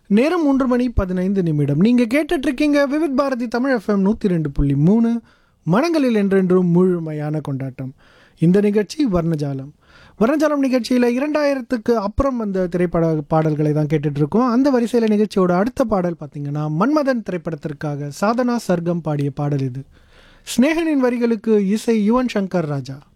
நேரம் 3:15. நீங்கள் கேட்டுட்ருக்கீங்க விவித் பாரதி தமிழ் எஃப்எம் 102.3 மனங்களில் என்றென்றும் முழுமையான கொண்டாட்டம். இந்த நிகழ்ச்சி வர்ணஜாலம். வர்ணஜாலம் நிகழ்ச்சியில் 2000க்கு அப்புறம் அந்த திரைப்பட பாடல்களை தான் கேட்டுட்ருக்கோம். அந்த வரிசையில் நிகழ்ச்சியோட அடுத்த பாடல் பார்த்திங்கன்னா மன்மதன் திரைப்படத்திற்காக சாதனா சர்க்கம் பாடிய பாடல் இது. ஸ்நேகனின் வரிகளுக்கு இசை யுவன் சங்கர் ராஜா.